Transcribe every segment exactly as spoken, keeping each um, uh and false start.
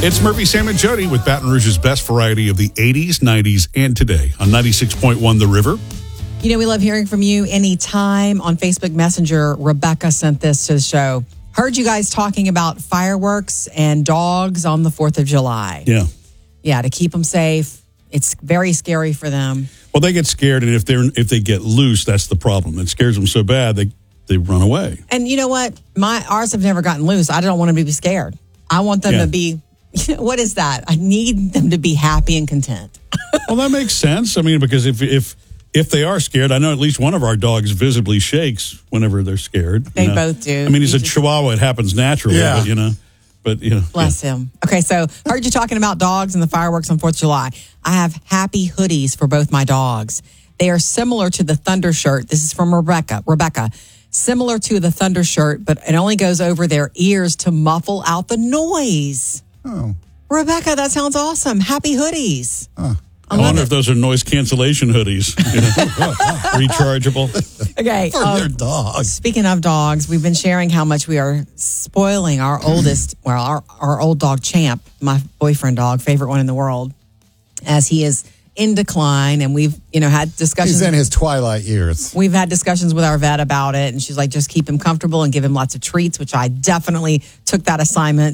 It's Murphy, Sam, and Jody with Baton Rouge's best variety of the eighties, nineties, and today on ninety-six point one The River. You know, we love hearing from you anytime. On Facebook Messenger, Rebecca sent this to the show. Heard you guys talking about fireworks and dogs on the fourth of July. Yeah. Yeah, to keep them safe. It's very scary for them. Well, they get scared, and if they're if they get loose, that's the problem. It scares them so bad, they, they run away. And you know what? My Ours have never gotten loose. I don't want them to be scared. I want them Yeah. to be, what is that? I need them to be happy and content. Well, that makes sense. I mean, because if if if they are scared, I know at least one of our dogs visibly shakes whenever they're scared. They you know? both do. I mean, he's You a just- Chihuahua. It happens naturally, Yeah. but, you know. But, you know. Bless him. Okay, so heard you talking about dogs and the fireworks on fourth of July. I have happy hoodies for both my dogs. They are similar to the Thunder shirt. This is from Rebecca. Rebecca. Similar to the Thunder shirt, but it only goes over their ears to muffle out the noise. Oh. Rebecca, that sounds awesome. Happy hoodies. Huh. I wonder if those are noise cancellation hoodies. You know? Rechargeable. Okay. For um, your dog. Speaking of dogs, we've been sharing how much we are spoiling our oldest, well, our, our old dog, Champ, my boyfriend dog, favorite one in the world, as he is in decline. And we've, you know, had discussions. He's in his twilight years. We've had discussions with our vet about it. And she's like, just keep him comfortable and give him lots of treats, which I definitely took that assignment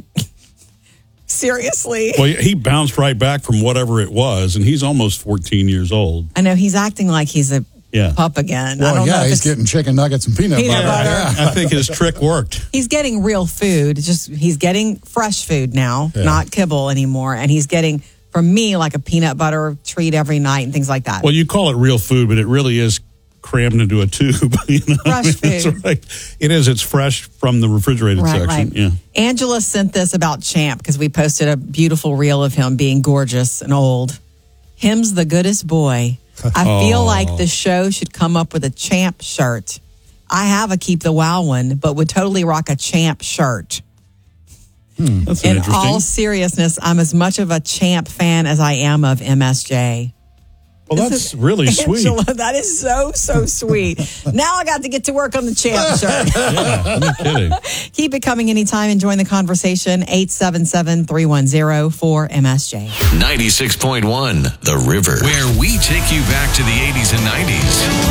seriously. Well, he bounced right back from whatever it was, and he's almost fourteen years old. I know he's acting like he's a Yeah. pup again. I Well, don't know yeah, if he's it's- getting chicken nuggets and peanut, Peanut butter. butter. Yeah. I think his trick worked. He's getting real food. It's just he's getting fresh food now, Yeah. not kibble anymore. And he's getting, from me, like a peanut butter treat every night and things like that. Well, you call it real food, but it really is crammed into a tube. You know? Fresh I mean, that's food. right. It is. It's fresh from the refrigerated Right, section. right. Yeah. Angela sent this about Champ because we posted a beautiful reel of him being gorgeous and old. Him's the goodest boy. I feel Oh. like the show should come up with a Champ shirt. I have a Keep the Wow one, but would totally rock a Champ shirt. That's In interesting. all seriousness, I'm as much of a Champ fan as I am of M S J. well, This that's is- really sweet. Angela, that is so, so sweet. Now I got to get to work on the Champ shirt. Yeah, no kidding. Keep it coming anytime and join the conversation. eight seven seven, three one zero, four M S J. ninety-six point one The River, where we take you back to the eighties and nineties.